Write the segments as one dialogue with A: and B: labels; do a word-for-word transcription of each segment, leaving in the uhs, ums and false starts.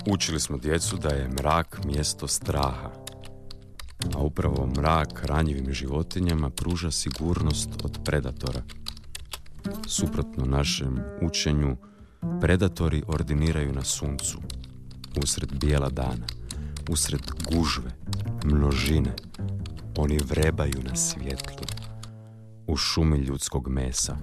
A: Učili smo djecu da je mrak mjesto straha, a upravo mrak ranjivim životinjama pruža sigurnost od predatora. Suprotno našem učenju, predatori ordiniraju na suncu, usred bijela dana, usred gužve, množine. Oni vrebaju na svjetlu, u šumi ljudskog mesa.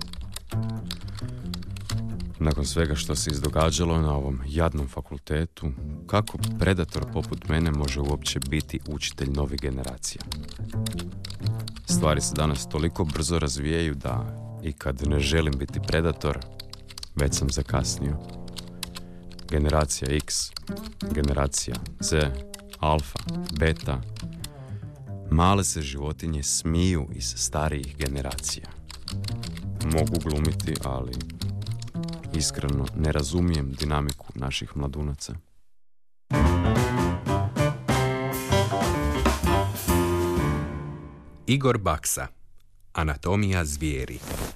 A: Nakon svega što se izdogađalo na ovom jadnom fakultetu, kako predator poput mene može uopće biti učitelj novih generacija? Stvari se danas toliko brzo razvijaju da i kad ne želim biti predator, već sam zakasnio. Generacija X, generacija Z, alfa, beta, male se životinje smiju iz starijih generacija. Mogu glumiti, ali iskreno ne razumijem dinamiku naših mladunaca.
B: Igor Baksa, Anatomija zvijeri.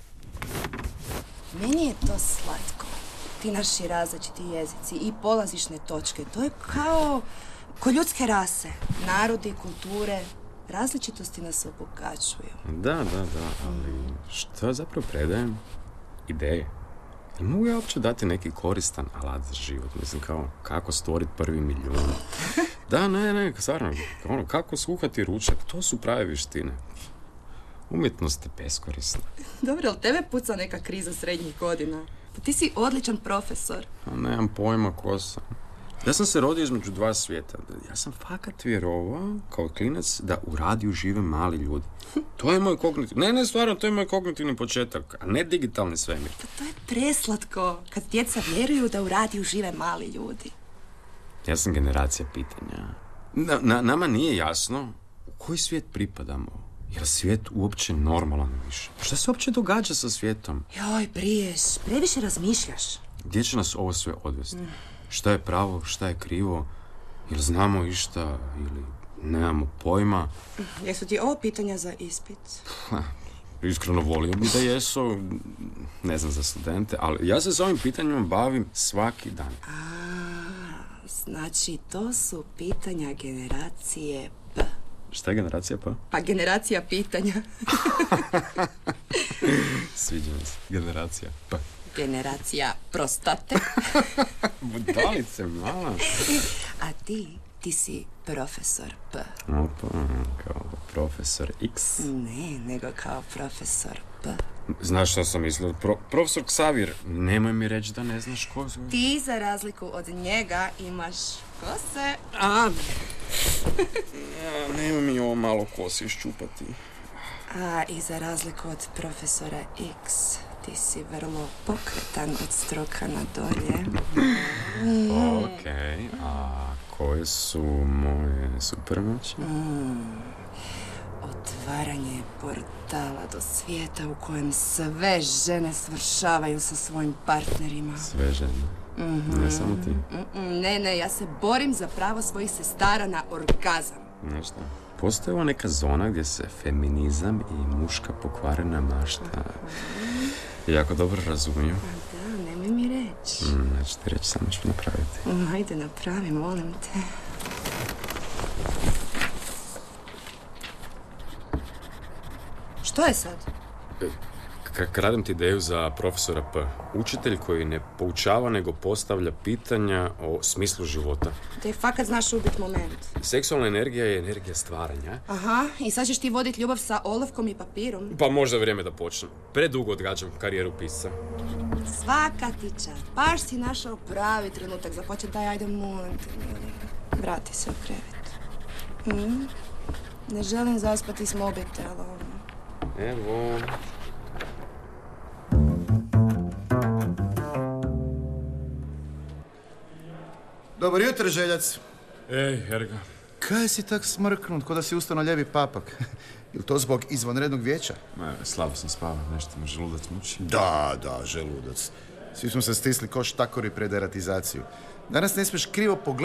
C: Meni je to slatko. Ti naši različiti jezici i polazišne točke. To je kao ko ljudske rase. Narodi, kulture, različitosti nas obogaćuju.
A: Da, da, da, ali što zapravo predajem? Ideje. Jel mogu ja uopće dati neki koristan alat za život? Mislim, kao kako stvoriti prvi milijun. Da, ne, ne, stvarno, ono, kako skuhati ručak, to su prave vještine. Umjetnost je beskorisna.
C: Dobro, ali tebe puca neka kriza srednjih godina. Pa ti si odličan profesor.
A: A nemam pojma ko sam. Ja sam se rodio između dva svijeta. Ja sam fakat vjerovao, kao klinac, da u radiju žive mali ljudi. To je moj kognitivni... Ne, ne, stvarno, to je moj kognitivni početak, a ne digitalni svemir.
C: Pa to je preslatko, kad djeca vjeruju da u radiju žive mali ljudi.
A: Ja sam generacija pitanja. Na, na, nama nije jasno u koji svijet pripadamo. Je li svijet uopće normalan više? Šta se uopće događa sa svijetom?
C: Joj, Briješ, previše razmišljaš.
A: Gdje će nas ovo sve odvesti? Mm. Šta je pravo, šta je krivo? Jel znamo išta ili nemamo pojma?
C: Jesu ti ovo pitanja za ispit?
A: Ha, iskreno volio bi da jesu, ne znam za studente, ali ja se s ovim pitanjima bavim svaki dan.
C: A, znači to su pitanja generacije P.
A: Šta je generacija P?
C: Pa generacija pitanja.
A: Sviđa mi se. Generacija P.
C: Generacija prostate.
A: Budalice, mala.
C: A ti, ti si profesor P.
A: Opa, kao profesor X.
C: Ne, nego kao profesor P.
A: Znaš što sam mislio? Pro, profesor Ksavir, nemoj mi reći da ne znaš ko zove.
C: Ti, za razliku od njega, imaš kose.
A: A, ja, nema mi ovo malo kose iščupati.
C: A, i za razliku od profesora X, ti si vrlo pokretan od stroka na dolje.
A: Mm. Ok, a koje su moje supermoći?
C: Mm. Otvaranje portala do svijeta u kojem sve žene svršavaju sa svojim partnerima.
A: Sve žene? Mm-hmm. Ne samo ti?
C: Mm-mm, ne, ne, ja se borim za pravo svojih sestara na orgazam.
A: Znaš šta? Postoji ova neka zona gdje se feminizam i muška pokvarena mašta mm-hmm. jako dobro razumiju.
C: Da, nemoj mi reći.
A: Mm, neću ti reći, samo ću napraviti.
C: Mm, ajde, napravi, molim te. Što je sad?
A: K- kradem ti ideju za profesora P. Učitelj koji ne poučava, nego postavlja pitanja o smislu života.
C: Te fakat znaš ubit moment.
A: Seksualna energija je energija stvaranja.
C: Aha, i sad ćeš ti voditi ljubav sa olovkom i papirom?
A: Pa možda vrijeme da počnem. Predugo odgađam karijeru pisca.
C: Svaka ti čast. Baš si našao pravi trenutak za počet. Daj, ajde, molim te. Vrati se u krevet. Mm? Ne želim zaspati s mobitelom.
A: Evo...
D: Dobar jutro, Željac.
A: Ej, Erga.
D: Kaj si tak smrknut, ko da si ustao na ljevi papak? Ili to zbog izvanrednog vijeća?
A: Ma, slabo sam spavao, nešto me želudac muči.
D: Da, da, želudac. Svi smo se stisli ko štakori pred deratizaciju. Danas ne smiješ krivo pogledati